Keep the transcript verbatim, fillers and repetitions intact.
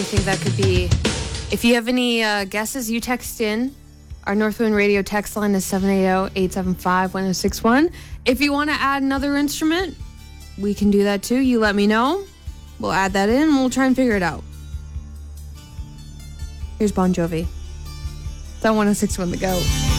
I think that could be. If you have any uh, guesses, you text in. Our Northwind Radio text line is seven eight zero, eight seven five, one zero six one. If you want to add another instrument, we can do that too. You let me know. We'll add that in and we'll try and figure it out. Here's Bon Jovi. It's on one zero six one The Go.